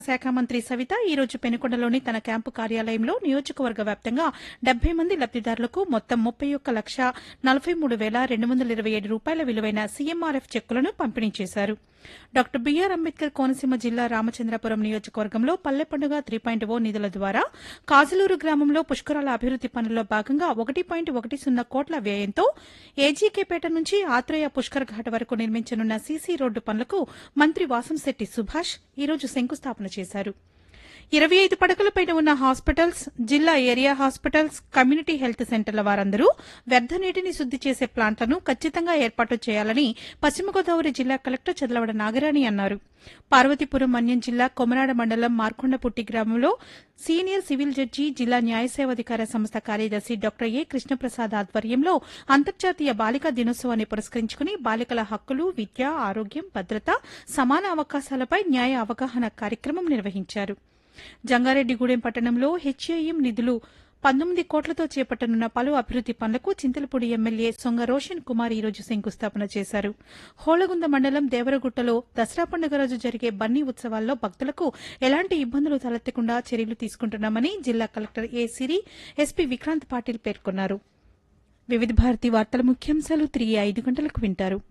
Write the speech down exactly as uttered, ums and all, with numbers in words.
శాఖ మంత్రి సవిత ఈ రోజు పెనుకొండలోని తన క్యాంపు కార్యాలయంలో నియోజకవర్గ వ్యాప్తంగా డెబ్బై మంది లబ్దిదారులకు మొత్తం ముప్పై ఒక్క లక్ష నలభై మూడు వేల రెండు వందల ఇరవై ఏడు రూపాయల విలువైన సీఎంఆర్ఎఫ్ చెక్కులను పంపిణీ చేశారు. డాక్టర్ బీఆర్ అంబేద్కర్ కోనసీమ జిల్లా రామచంద్రపురం నియోజకవర్గంలో పల్లె పండుగ త్రీ పాయింట్ ఓ నిధుల ద్వారా కాజలూరు గ్రామంలో పుష్కరాల అభివృద్ది పనుల్లో భాగంగా ఒకటి పాయింట్ ఒకటి సున్నా కోట్ల వ్యయంతో ఏజీకేపేట నుంచి ఆత్రేయ పుష్కర్ ఘాట్ వరకు నిర్మించనున్న సీసీ రోడ్డు పనులకు మంత్రి వాసంశెట్టి సుభాష్ ఈ రోజు శంకుస్థాపన చేశారు. ఇరవై ఐదు పడకలపైన ఉన్న హాస్పిటల్స్, జిల్లా ఏరియా హాస్పిటల్స్, కమ్యూనిటీ హెల్త్ సెంటర్ల వారందరూ వ్యర్థ నీటిని శుద్ది చేసే ప్లాంట్లను ఖచ్చితంగా ఏర్పాటు చేయాలని పశ్చిమ గోదావరి జిల్లా కలెక్టర్ చదలవడ నాగరాణి అన్నారు. పార్వతీపురం మన్యం జిల్లా కొమరాడ మండలం మార్కొండపుట్టి గ్రామంలో సీనియర్ సివిల్ జడ్జి, జిల్లా న్యాయ సేవాధికార సంస్థ కార్యదర్శి డాక్టర్ ఏ కృష్ణప్రసాద్ ఆధ్వర్యంలో అంతర్జాతీయ బాలికా దినోత్సవాన్ని పురస్కరించుకుని బాలికల హక్కులు, విద్య, ఆరోగ్యం, భద్రత, సమాన అవకాశాలపై న్యాయ అవగాహన కార్యక్రమం నిర్వహించారు. జంగారెడ్డిగూడెం పట్టణంలో హెచ్ఏఎం నిధులు పంతొమ్మిది కోట్లతో చేపట్టనున్న పలు అభివృద్ది పనులకు చింతలపూడి ఎమ్మెల్యే సొంగ రోషన్ కుమార్ ఈ రోజు శంకుస్థాపన చేశారు. హోళగుంద మండలం దేవరగుట్టలో దసరా పండుగ రోజు జరిగే బన్నీ ఉత్సవాల్లో భక్తులకు ఎలాంటి ఇబ్బందులు తలెత్తకుండా చర్యలు తీసుకుంటున్నామని జిల్లా కలెక్టర్ ఏ సిరి, ఎస్పీ విక్రాంత్ పాటిల్ పేర్కొన్నారు. వివిధ భారతి వార్తల ముఖ్యాంశాలు తిరిగి ఐదు గంటలకు వింటారు.